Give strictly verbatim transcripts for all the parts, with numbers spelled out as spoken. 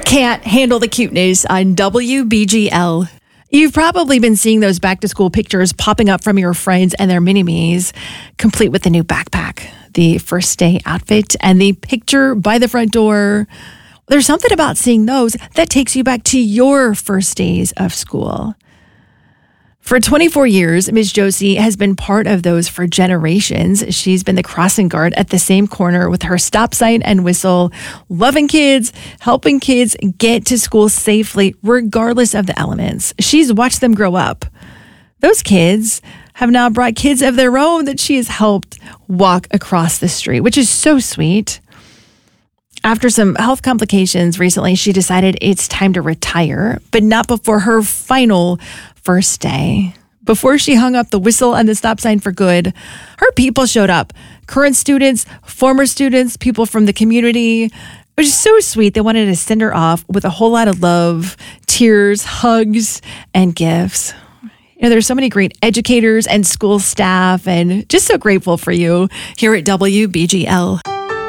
can't handle the cuteness on W B G L. You've probably been seeing those back-to-school pictures popping up from your friends and their mini-me's, complete with the new backpack, the first day outfit, and the picture by the front door. There's something about seeing those that takes you back to your first days of school. For twenty-four years, Miz Josie has been part of those for generations. She's been the crossing guard at the same corner with her stop sign and whistle, loving kids, helping kids get to school safely, regardless of the elements. She's watched them grow up. Those kids have now brought kids of their own that she has helped walk across the street, which is so sweet. After some health complications recently, she decided it's time to retire, but not before her final first day. Before she hung up the whistle and the stop sign for good, her people showed up. Current students, former students, people from the community. It was so sweet. They wanted to send her off with a whole lot of love, tears, hugs, and gifts. You know, there's so many great educators and school staff, and just so grateful for you here at W B G L.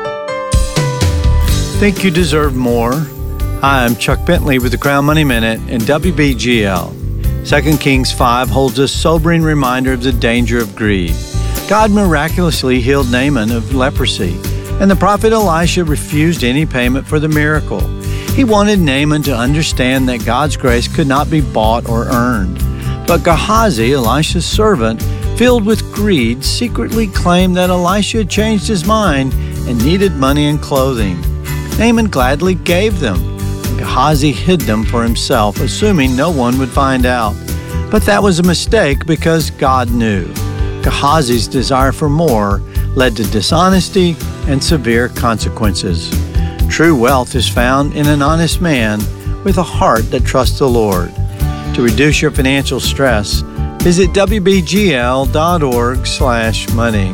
Think you deserve more? Hi, I'm Chuck Bentley with the Crown Money Minute and W B G L. Second Kings five holds a sobering reminder of the danger of greed. God miraculously healed Naaman of leprosy, and the prophet Elisha refused any payment for the miracle. He wanted Naaman to understand that God's grace could not be bought or earned. But Gehazi, Elisha's servant, filled with greed, secretly claimed that Elisha had changed his mind and needed money and clothing. Naaman gladly gave them. Gehazi hid them for himself, assuming no one would find out. But that was a mistake because God knew. Gehazi's desire for more led to dishonesty and severe consequences. True wealth is found in an honest man with a heart that trusts the Lord. To reduce your financial stress, visit W B G L dot org slash money.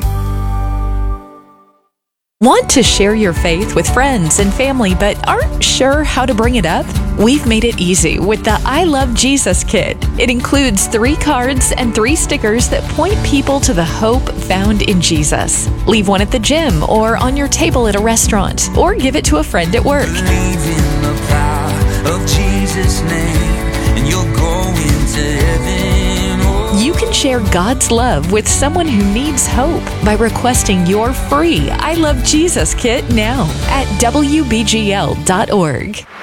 Want to share your faith with friends and family but aren't sure how to bring it up? We've made it easy with the I Love Jesus Kit. It includes three cards and three stickers that point people to the hope found in Jesus. Leave one at the gym or on your table at a restaurant, or give it to a friend at work. Believe in the power of Jesus' name, and you'll go into heaven. You can share God's love with someone who needs hope by requesting your free I Love Jesus Kit now at W B G L dot org.